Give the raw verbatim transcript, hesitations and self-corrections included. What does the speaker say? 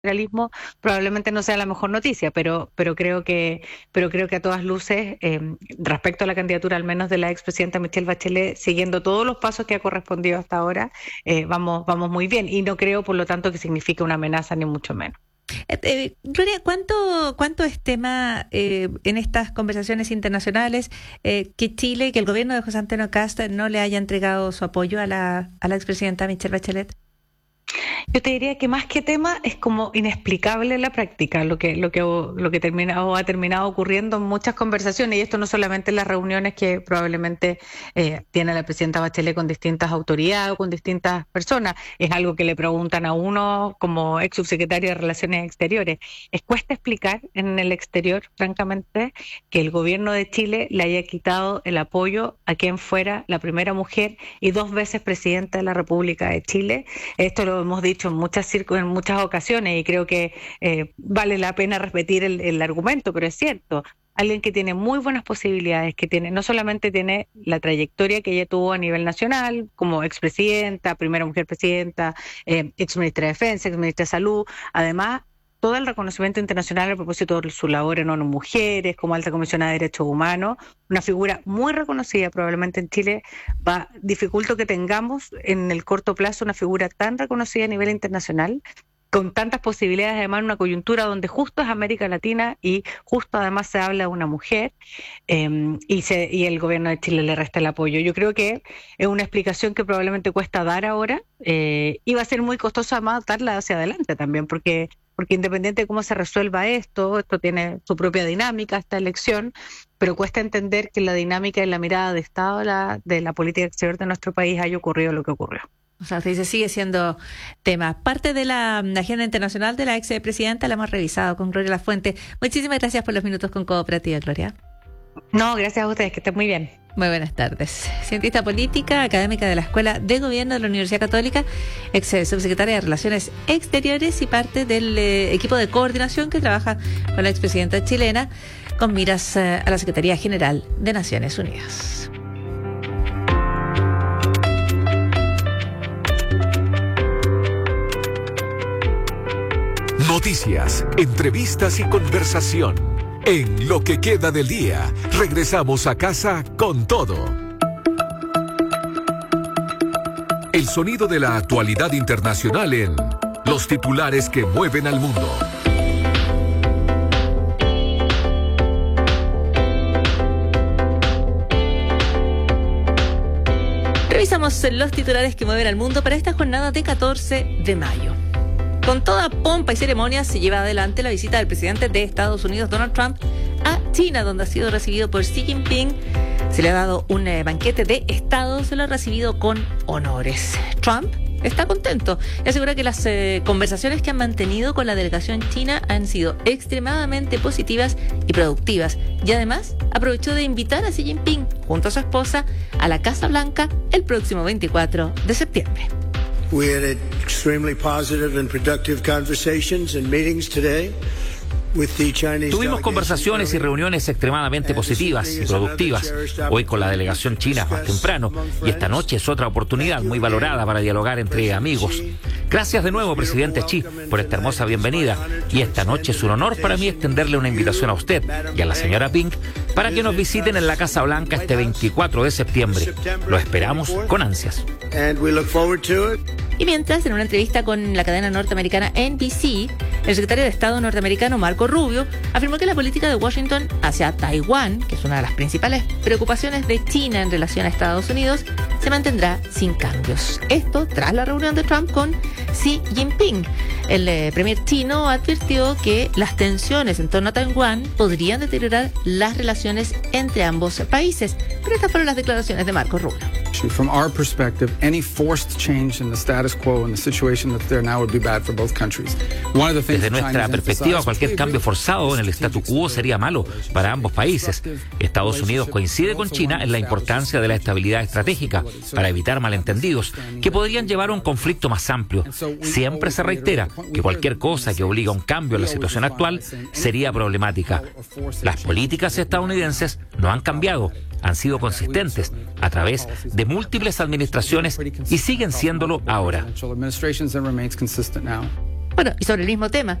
realismo probablemente no sea la mejor noticia, pero, pero creo que, pero creo que a todas luces, eh, respecto a la candidatura al menos de la expresidenta Michelle Bachelet, siguiendo todos los pasos que ha correspondido hasta ahora, eh, vamos, vamos muy bien. Y no creo, por lo tanto, que signifique una amenaza, ni mucho menos. Eh, eh, Gloria, ¿cuánto, cuánto es tema eh, en estas conversaciones internacionales eh, que Chile, que el gobierno de José Antonio Kast no le haya entregado su apoyo a la, a la expresidenta Michelle Bachelet? Yo te diría que más que tema es como inexplicable en la práctica lo que lo que lo que termina o ha terminado ocurriendo en muchas conversaciones, y esto no solamente en las reuniones que probablemente eh, tiene la presidenta Bachelet con distintas autoridades o con distintas personas, es algo que le preguntan a uno como ex subsecretario de Relaciones Exteriores. Es cuesta explicar en el exterior, francamente, que el gobierno de Chile le haya quitado el apoyo a quien fuera la primera mujer y dos veces presidenta de la República de Chile. Esto lo hemos dicho en muchas en muchas ocasiones y creo que eh, vale la pena repetir el, el argumento, pero es cierto. Alguien que tiene muy buenas posibilidades, que tiene no solamente tiene la trayectoria que ella tuvo a nivel nacional, como expresidenta, primera mujer presidenta, eh, exministra de Defensa, exministra de Salud, además todo el reconocimiento internacional a propósito de su labor en ONU Mujeres, como alta comisionada de derechos humanos, una figura muy reconocida. Probablemente en Chile va dificulto que tengamos en el corto plazo una figura tan reconocida a nivel internacional, con tantas posibilidades, además en una coyuntura donde justo es América Latina y justo además se habla de una mujer, eh, y, se, y el gobierno de Chile le resta el apoyo. Yo creo que es una explicación que probablemente cuesta dar ahora, eh, y va a ser muy costosa más darla hacia adelante también, porque porque independiente de cómo se resuelva esto, esto tiene su propia dinámica, esta elección, pero cuesta entender que la dinámica y la mirada de Estado de la, de la política exterior de nuestro país haya ocurrido lo que ocurrió. O sea, usted dice, sigue siendo tema. Parte de la agenda internacional de la expresidenta la hemos revisado con Gloria Lafuente. Muchísimas gracias por los minutos con Cooperativa, Gloria. No, gracias a ustedes, que estén muy bien. Muy buenas tardes. Cientista política, académica de la Escuela de Gobierno de la Universidad Católica, ex subsecretaria de Relaciones Exteriores y parte del eh, equipo de coordinación que trabaja con la expresidenta chilena con miras eh, a la Secretaría General de Naciones Unidas. Noticias, entrevistas y conversación. En Lo que queda del día, regresamos a casa con todo. El sonido de la actualidad internacional en Los titulares que mueven al mundo. Revisamos los titulares que mueven al mundo para esta jornada de catorce de mayo. Con toda pompa y ceremonia se lleva adelante la visita del presidente de Estados Unidos, Donald Trump, a China, donde ha sido recibido por Xi Jinping. Se le ha dado un eh, banquete de Estado, se lo ha recibido con honores. Trump está contento y asegura que las eh, conversaciones que han mantenido con la delegación china han sido extremadamente positivas y productivas. Y además aprovechó de invitar a Xi Jinping, junto a su esposa, a la Casa Blanca el próximo veinticuatro de septiembre. We had extremely positive and productive conversations and meetings today. Tuvimos conversaciones y reuniones extremadamente positivas y productivas hoy con la delegación china más temprano, y esta noche es otra oportunidad muy valorada para dialogar entre amigos. Gracias de nuevo, presidente Xi, por esta hermosa bienvenida, y esta noche es un honor para mí extenderle una invitación a usted y a la señora Ping para que nos visiten en la Casa Blanca este veinticuatro de septiembre. Lo esperamos con ansias. Y mientras, en una entrevista con la cadena norteamericana N B C, el secretario de Estado norteamericano Marco Rubio afirmó que la política de Washington hacia Taiwán, que es una de las principales preocupaciones de China en relación a Estados Unidos, se mantendrá sin cambios. Esto tras la reunión de Trump con Xi Jinping. El eh, premier chino advirtió que las tensiones en torno a Taiwán podrían deteriorar las relaciones entre ambos países. Pero estas fueron las declaraciones de Marco Rubio. From our perspective, any forced change in the status quo and the situation that's there now would be bad for both countries. One of the things Desde nuestra perspectiva, cualquier cambio forzado en el statu quo sería malo para ambos países. Estados Unidos coincide con China en la importancia de la estabilidad estratégica para evitar malentendidos que podrían llevar a un conflicto más amplio. Siempre se reitera que cualquier cosa que obliga a un cambio en la situación actual sería problemática. Las políticas estadounidenses no han cambiado, han sido consistentes a través de múltiples administraciones y siguen siéndolo ahora. Bueno, y sobre el mismo tema,